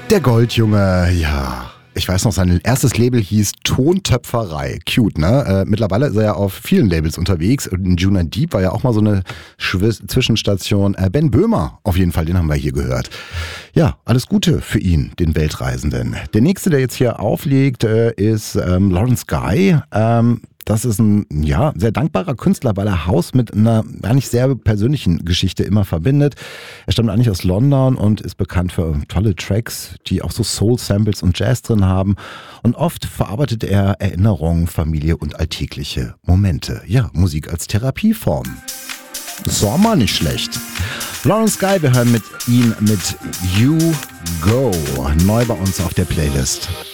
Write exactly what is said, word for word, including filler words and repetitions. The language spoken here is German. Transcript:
Der Goldjunge, ja. Ich weiß noch, sein erstes Label hieß Tontöpferei. Cute, ne? Äh, mittlerweile ist er ja auf vielen Labels unterwegs. Und Juna Deep war ja auch mal so eine Schwiss- Zwischenstation. Äh, Ben Böhmer, auf jeden Fall, den haben wir hier gehört. Ja, alles Gute für ihn, den Weltreisenden. Der nächste, der jetzt hier auflegt, äh, ist ähm, Lawrence Guy. Ähm, Das ist ein ja, sehr dankbarer Künstler, weil er House mit einer eigentlich sehr persönlichen Geschichte immer verbindet. Er stammt eigentlich aus London und ist bekannt für tolle Tracks, die auch so Soul-Samples und Jazz drin haben. Und oft verarbeitet er Erinnerungen, Familie und alltägliche Momente. Ja, Musik als Therapieform. Das war mal nicht schlecht. Lawrence Guy, wir hören mit ihm mit You Go. Neu bei uns auf der Playlist.